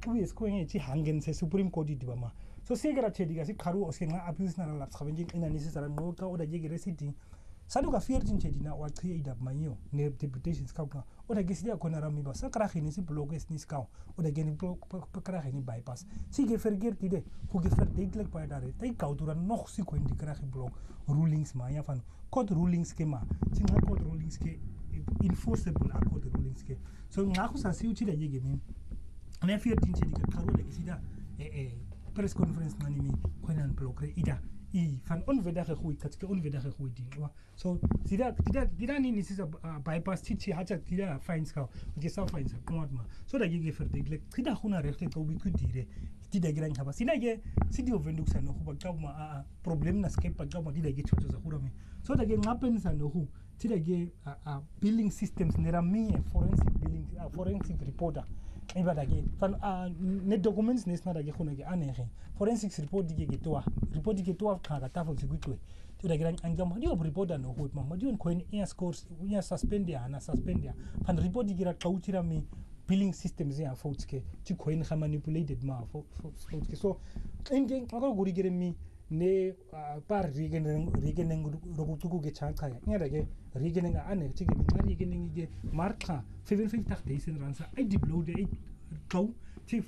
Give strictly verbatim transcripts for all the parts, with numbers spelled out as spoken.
kubi eskoenge chi hangen se Supreme Court di bama so segera chediga si karu osenga appeals na la tshabenje ina nisi sara no ka oda jege resiti saduka fiertin chedina wa create up mayo ne deputations ka ka oda gesidia kona ramiba sakra khini si bloggers ni ska oda geni pakra khini bypass si ge vergeer tide hu ge verdeidlik pa dare tai kaudura nog si ko indi kra blog rulings ma ya van court rulings ke ma si nga court rulings ke enforceable a court rulings ke so nga khu sa si uchi da jege min ne fiertin chediga karu da gesida eh eh press conference nanimi ko nan blog re ida i van onvedage goeie katske onvedage goeie ding wa so sida sida dida ni nisi bypass chichi hacha dida fines ka ge sa fines ka ma so da ge verdeidlik sida khuna regte ko bi ku dire dida gran ka ba sida ge sidi ovenduk sa no khu ba ka ma a problem na scape ka ma dida ge chocho za khura mi so da ge ngapen sa no khu sida ge a billing systems nera mi forensic billing forensic reporter iba da ge van ne documents ne sna da ge khuna ge anege forensic report dige ge toa report dige toa ka ka tafo sigutwe to da gran angam dio report no hot ma dio ko in air scores ya suspend ya na suspend ya van report dige ra kautira mi billing systems ya fautske ti ko in manipulated ma fautske so engeng ko guri gere mi ne par rigen rigen rogutuku ge chanka ya ngada ge rigen nga ane ti ge ngari ge ngi marka fifty-five days in ransa I deployed it go ti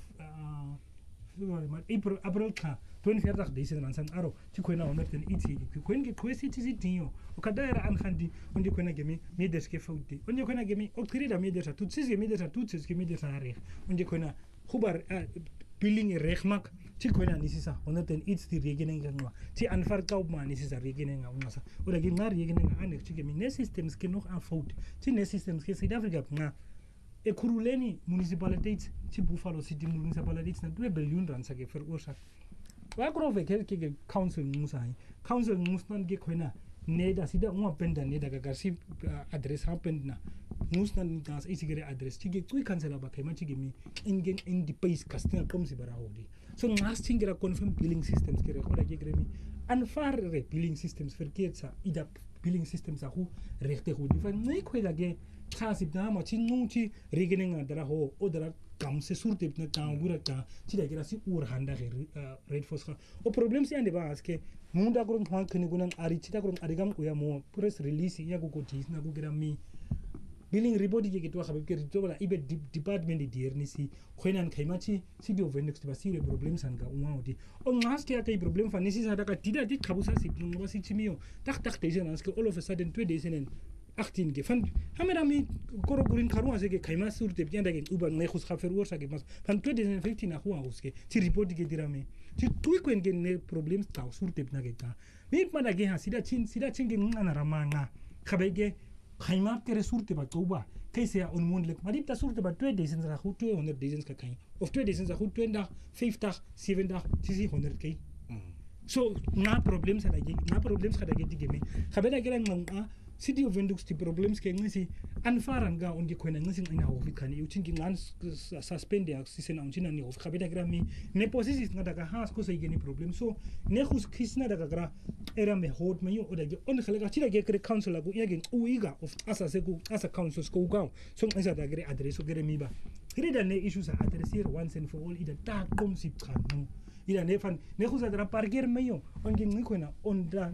April April ka twenty-four days in ransa aro ti ko na onerten iti ko ngi ko si ti tinyo o kadara an khandi ondi ko na ge mi me deske fauti ondi ko na ge mi o krida me desa tu tsis ge me desa tu tsis ge me desa re ondi ko na khubar billing regmak ti ko na nisisa onerten iti ti regening nga ti anfar ka ma nisisa regening nga ngasa o da ge ngar regening nga an ti ge mi ne systems ke nog an faut ti ne systems ke South Africa nga e kuruleni municipalities ti Buffalo City municipalities na two billion rand sa ge verursak wa grove ke ke council musai council musnan ge khoina ne da sida un penda ne daga garsi address ha pendna musnan gas isigere address ti ge tui cancela ba kai ma ti ge mi ingen in the place casting kom si bara hodi so ngas tingira confirm billing systems ke re khoda ge gremi an far re billing systems verkeerd sa ida billing systems a hu rechte hu di van ne khoida ge khasib da ma chin nu chi regening dara ho odara kam se surte na ka gura ka ti da gira si ur handa ge red force ka o problem si ande ba aske munda gurun thang khini gunan ari chi da gurun arigam ku ya mo press release ya go ko tis na go gira mi billing report ge to khabe ke to bala ibe department di erni si khoinan khaimachi si dio vendex ba si re problem san ga unwa odi o ngas ke ka problem fa ni si sa da ka tida di khabusa si no si chimio tak tak te jenas ke all of a sudden two days in achttien ge van hamera mi koro gurin kharu ase ge khaima surte bianda ge uban ne khus khafer worsa ge mas van twenty fifteen na huwa uske ti report ge dirame ti tui ko ge ne problems ta surte na ge ta mi mana ge ha sida chin sida chin ge ngana ramanga khabe ge khaima ke surte ba toba kaise on mon lek mari ta surte ba two days ra khu two hundred days ka kai of two days ra khu twenty fifty seventy ti si one hundred kai so na problems ada ge na problems kada ge digeme khabe na ge ngam City of Windhoek die problems ke ngisi anfaran ga on di ko na ngisi ina hofi kan yu chingi ngan suspend ya sisen on china ni hofi khabeda grami ne posisi nga daga has ko sai geni problem so ne khus khisna daga gra era me hot me yu oda ge on khalega chira ge kre council agu ya ge uiga of asa se ku asa council ko ga so ngisa daga gre address so gre mi ba krida ne issues a addressier once and for all ida ta kom sip khanu ida ne fan ne khusa dra parger me yu on ge ngiko na on da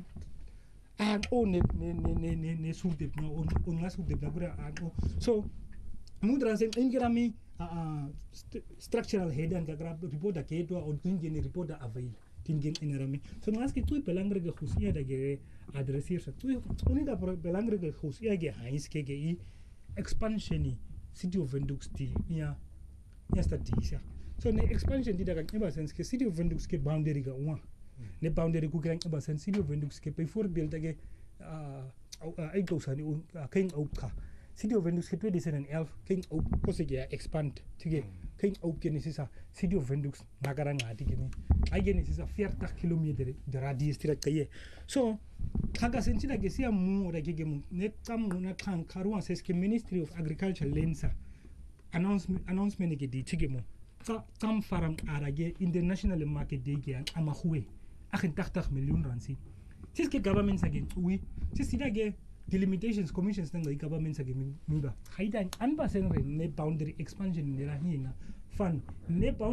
and oh ne ne ne ne ne surde no on on ngas surde na gura and oh so mudra sen ingirami a structural head and gra report ke to on tingeni report avail tingen inarami so ngas ki tu pelangre ge khusia da ge adressier sa tu oni da pelangre ge khusia ge hais ke ge i expansioni City of Windhoek ti ya ya statisha so ne expansion di daga eba sense ke City of Windhoek ke boundary ga wa ne boundary ku kran ba sen City of Windhoek ke pe for build age ai go sani un king out ka City of Windhoek ke twenty eleven king out ko se ge expand tige king out ke ni sisa City of Windhoek nagara ngati ke ni ai ge ni sisa forty kilometer de radius tira kaye so kaga sentina ge sia mu da ge mu ne kam na kan karwa ses ke Ministry of Agriculture lensa announcement announcement ge di tige mu ka kam faram arage international market de ge amahuwe akhin thirty million ransi siske government again oui sisida ge delimitations commissions nang government again muda haida anba sen ne boundary expansion ne rahinga fan ne